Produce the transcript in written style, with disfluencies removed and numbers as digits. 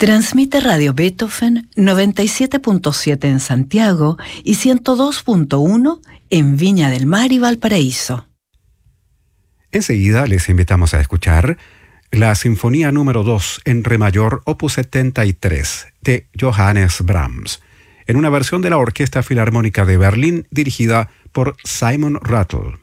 Transmite Radio Beethoven 97.7 en Santiago y 102.1 en Viña del Mar y Valparaíso. Enseguida les invitamos a escuchar la Sinfonía número 2 en Re mayor, opus 73, de Johannes Brahms, en una versión de la Orquesta Filarmónica de Berlín dirigida por Simon Rattle.